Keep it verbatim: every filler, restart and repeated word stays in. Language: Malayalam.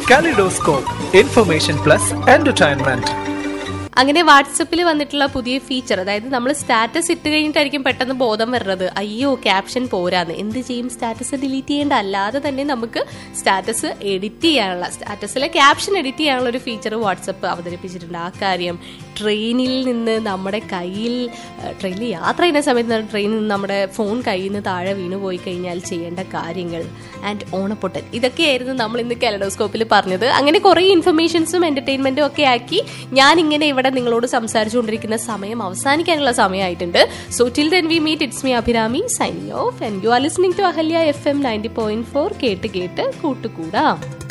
Kaleidoscope, information plus entertainment. അങ്ങനെ വാട്സപ്പിൽ വന്നിട്ടുള്ള പുതിയ ഫീച്ചർ, അതായത് നമ്മൾ സ്റ്റാറ്റസ് ഇട്ട് കഴിഞ്ഞിട്ടായിരിക്കും പെട്ടെന്ന് ബോധം വരുന്നത്, അയ്യോ ക്യാപ്ഷൻ പോരാന്ന്. എന്ത് ചെയ്യും? സ്റ്റാറ്റസ് ഡിലീറ്റ് ചെയ്യേണ്ട, അല്ലാതെ തന്നെ നമുക്ക് സ്റ്റാറ്റസ് എഡിറ്റ് ചെയ്യാനുള്ള, സ്റ്റാറ്റസിലെ ക്യാപ്ഷൻ എഡിറ്റ് ചെയ്യാനുള്ള ഒരു ഫീച്ചർ വാട്സപ്പ് അവതരിപ്പിച്ചിട്ടുണ്ട്. ആ കാര്യം ട്രെയിനിൽ നിന്ന് നമ്മുടെ കയ്യിൽ, ട്രെയിനിൽ യാത്ര ചെയ്യുന്ന സമയത്ത് ട്രെയിനിൽ നിന്ന് നമ്മുടെ ഫോൺ കയ്യിൽ നിന്ന് താഴെ വീണു പോയി കഴിഞ്ഞാൽ ചെയ്യേണ്ട കാര്യങ്ങൾ ആൻഡ് ഓണപ്പൊട്ടൻ, ഇതൊക്കെയായിരുന്നു നമ്മൾ ഇന്ന് കലഡോസ്കോപ്പിൽ പറഞ്ഞത്. അങ്ങനെ കുറേ ഇൻഫർമേഷൻസും എന്റർടൈൻമെന്റും ഒക്കെ ആക്കി ഞാൻ ഇങ്ങനെ ഇവിടെ നിങ്ങളോട് സംസാരിച്ചുകൊണ്ടിരിക്കുന്ന സമയം അവസാനിക്കാനുള്ള സമയമായിട്ടുണ്ട്. So till then we meet, it's me Abhirami signing off and you are listening to Ahalya F M ninety point four. കേട്ട് കേട്ട് കൂട്ടുകൂടാം.